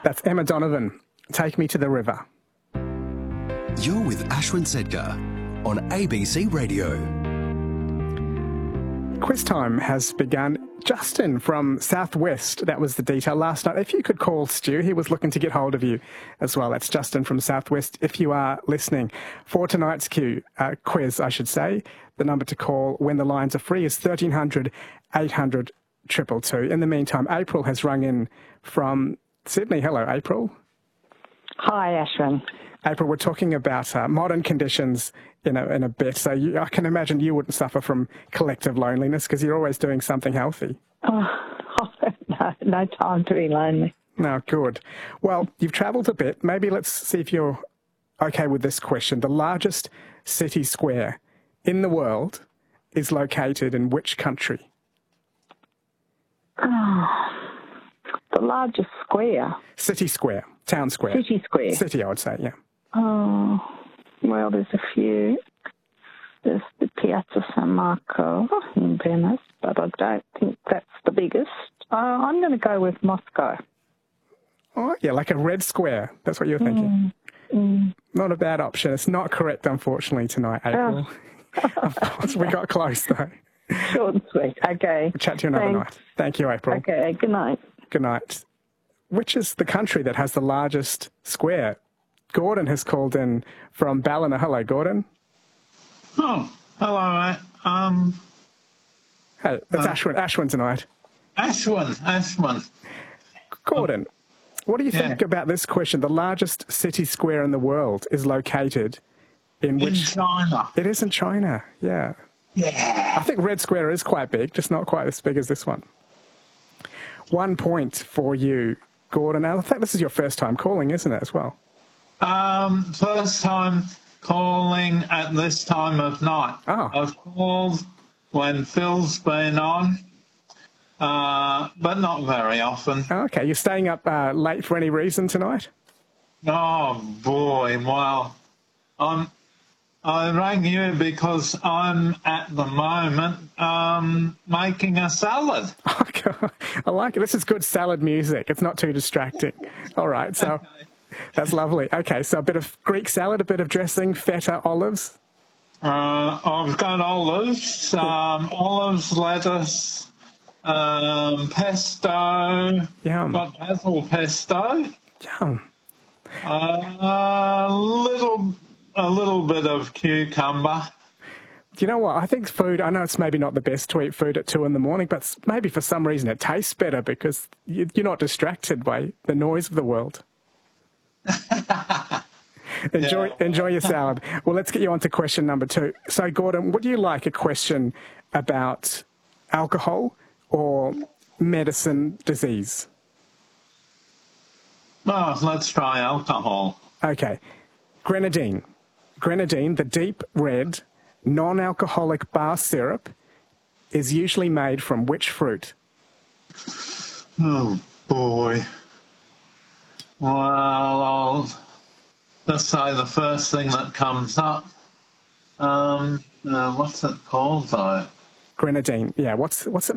That's Emma Donovan. Take Me to the River. You're with Ashwin Sedgar on ABC Radio. Quiz time has begun. Justin from Southwest, that was the detail last night. If you could call Stu, he was looking to get hold of you as well. That's Justin from Southwest. If you are listening for tonight's quiz, I should say, the number to call when the lines are free is 1300 800 222. In the meantime, April has rung in from Sydney. Hello, April. Hi, Ashwin. April, we're talking about modern conditions in a bit. So I can imagine you wouldn't suffer from collective loneliness because you're always doing something healthy. No time to be lonely. No, good. Well, you've travelled a bit. Maybe let's see if you're okay with this question. The largest city square in the world is located in which country? The largest square? City square, town square. City square. City, I would say, yeah. Oh, well, there's a few. There's the Piazza San Marco in Venice, but I don't think that's the biggest. I'm going to go with Moscow. Oh, yeah, like a red square. That's what you're thinking. Not a bad option. It's not correct, unfortunately, tonight, April. Of course, we got close, though. Short and sweet. Okay. We'll chat to you another night. Thank you, April. Okay, good night. Good night. Which is the country that has the largest square? Gordon has called in from Ballina. Hello, Gordon. Oh, hello, mate. Hey, it's Ashwin tonight. Ashwin. Gordon, what do you think about this question? The largest city square in the world is located in which... In China. It is in China, yeah. Yeah. I think Red Square is quite big, just not quite as big as this one. 1 point for you, Gordon. I think this is your first time calling, isn't it, as well? First time calling at this time of night. Oh. I've called when Phil's been on, but not very often. Okay, you're staying up late for any reason tonight? Oh, boy, well, I rang you because I'm at the moment making a salad. I like it. This is good salad music. It's not too distracting. All right, so that's lovely. Okay, so a bit of Greek salad, a bit of dressing, feta, olives. I've got olives, lettuce, pesto. Yum. Got basil pesto. Yum. A little bit of cucumber. Do you know what? I think food, I know it's maybe not the best to eat food at 2 a.m, but maybe for some reason it tastes better because you're not distracted by the noise of the world. Enjoy your salad. Well, let's get you on to question number 2. So, Gordon, would you like a question about alcohol or medicine disease? Oh, let's try alcohol. Okay. Grenadine. Grenadine, the deep red, non-alcoholic bar syrup, is usually made from which fruit? Oh, boy. Well, I'll just say the first thing that comes up. What's it called, though? Grenadine. Yeah, what's it